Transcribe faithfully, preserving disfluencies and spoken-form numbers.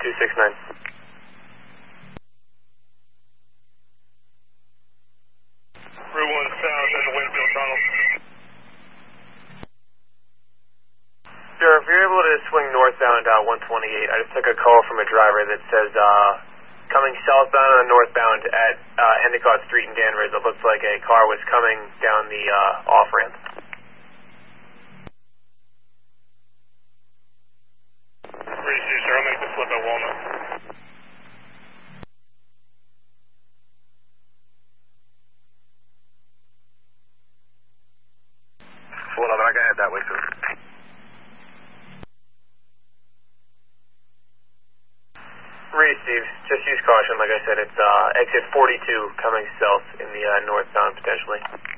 two six nine. Route one south in the Winfield Tunnel. Sir, if you're able to swing northbound uh, one twenty-eight, I just took a call from a driver that says uh, coming southbound on the northbound at uh, Endicott Street in Danvers, it looks like a car was coming down the uh, off-ramp. Receive, sir. I'll make the flip at Walnut. Well, I can head that way, sir. Receive. Just use caution. Like I said, it's uh, exit forty-two coming south in the uh, northbound potentially.